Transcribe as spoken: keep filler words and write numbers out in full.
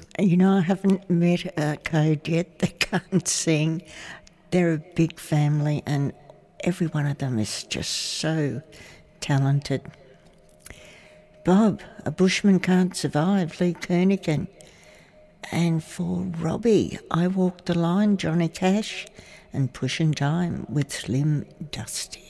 You know, I haven't met a Code yet that can't sing. They're a big family and every one of them is just so talented. Bob, A Bushman Can't Survive, Lee Kernaghan. And for Robbie, I Walk the Line, Johnny Cash, and Pushin' Time with Slim Dusty.